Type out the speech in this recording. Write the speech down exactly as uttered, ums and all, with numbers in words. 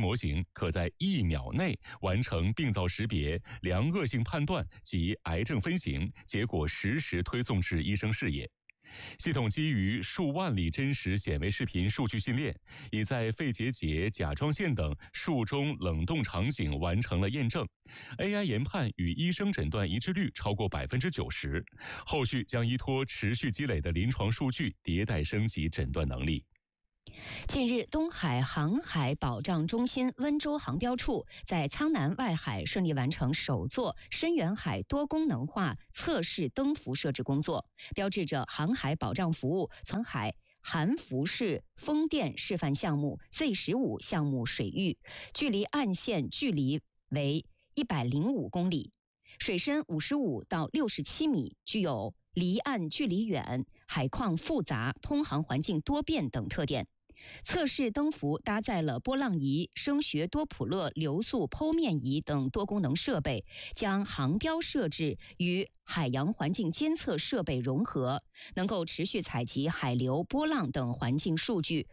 模型可在一秒内完成病灶识别、良恶性判断及癌症分型，结果实时推送至医生视野。系统基于数万例真实显微视频数据训练，已在肺结节、甲状腺等数中冷冻场景完成了验证。A I 研判与医生诊断一致率超过百分之九十，后续将依托持续积累的临床数据，迭代升级诊断能力。 近日，东海航海保障中心温州航标处在苍南外海顺利完成首座深远海多功能化测试灯浮设置工作，标志着航海保障服务从海含浮式风电示范项目 Z 十五 项目水域，距离岸线距离为一百零五公里，水深五十五到六十七米，具有离岸距离远、海况复杂、通航环境多变等特点。测试灯浮搭载了波浪仪、声学多普勒流速剖面仪等多功能设备，将航标设置与海洋环境监测设备融合，能够持续采集海流、波浪等环境数据，